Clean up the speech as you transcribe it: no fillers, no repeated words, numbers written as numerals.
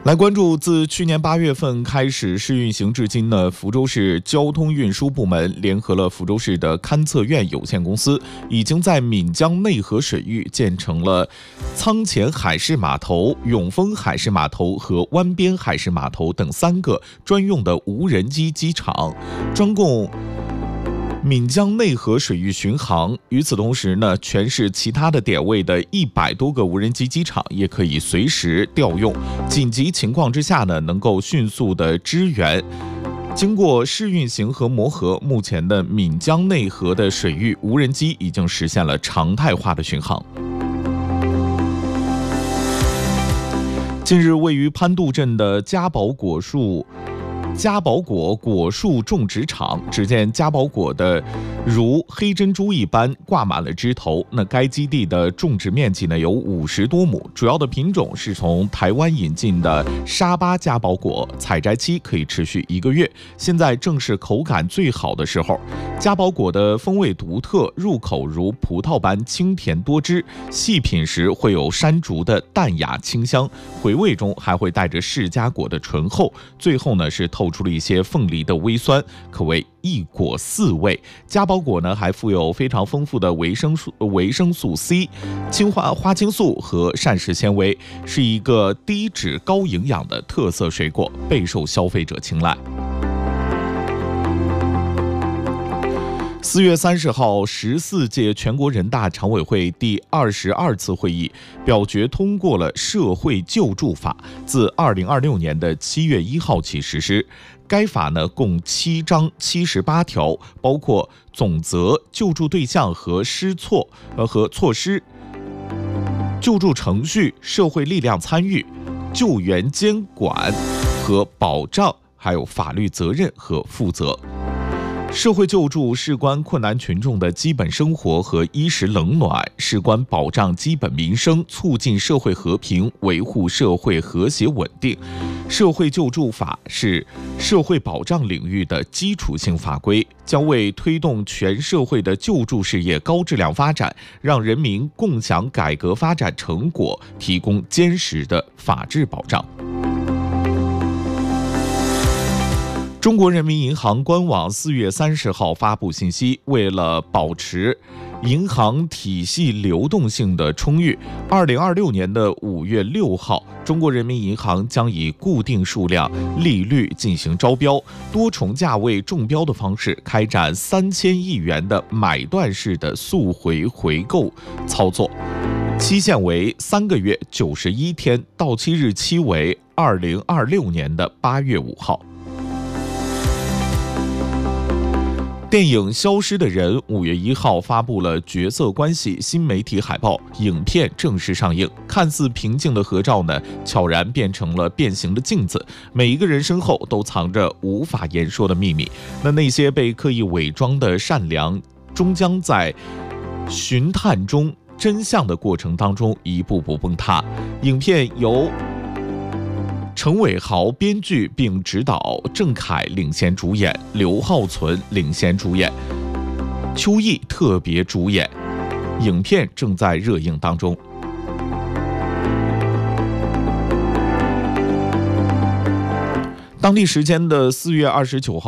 来关注，自去年8月份开始试运行至今呢，福州市交通运输部门联合了福州市的勘测院有限公司，已经在岷江内河水域建成了仓前海事码头、永丰海事码头和湾边海事码头等3个专用的无人机机场，专供岷江内河水域巡航。与此同时呢，全市其他的点位的100多个无人机机场也可以随时调用，紧急情况之下呢，能够迅速的支援。经过试运行和磨合，目前的岷江内河的水域无人机已经实现了常态化的巡航。近日，位于潘渡镇的嘉宝果果树种植场，只见嘉宝果的如黑珍珠一般挂满了枝头。那该基地的种植面积呢有50多亩，主要的品种是从台湾引进的沙巴嘉宝果，采摘期可以持续1个月，现在正是口感最好的时候。嘉宝果的风味独特，入口如葡萄般清甜多汁，细品时会有山竹的淡雅清香，回味中还会带着释迦果的醇厚，最后呢是透出了一些凤梨的微酸，可谓一果4味。嘉宝果呢还富有非常丰富的维生素 C、花青素和膳食纤维，是一个低脂高营养的特色水果，备受消费者青睐。4月30号，14届全国人大常委会第22次会议表决通过了社会救助法，自2026年的7月1号起实施。该法呢共7章78条，包括总则、救助对象和措施、救助程序、社会力量参与、救援监管和保障，还有法律责任和负责。社会救助事关困难群众的基本生活和衣食冷暖，事关保障基本民生，促进社会和平，维护社会和谐稳定。社会救助法是社会保障领域的基础性法规，将为推动全社会的救助事业高质量发展，让人民共享改革发展成果，提供坚实的法治保障。中国人民银行官网4月30号发布信息，为了保持银行体系流动性的充裕，2026年的5月6号，中国人民银行将以固定数量利率进行招标，多重价位中标的方式开展3000亿元的买断式的速回回购操作，期限为3个月91天，到期日期为2026年的8月5号。电影《消失的人》5月1号发布了角色关系新媒体海报，影片正式上映。看似平静的合照呢，悄然变成了变形的镜子，每一个人身后都藏着无法言说的秘密。那些被刻意伪装的善良，终将在寻探中真相的过程当中一步步崩塌。影片由程伟豪编剧并执导，郑恺领衔主演，刘浩存领衔主演，邱毅特别主演。影片正在热映当中。当地时间的4月29号。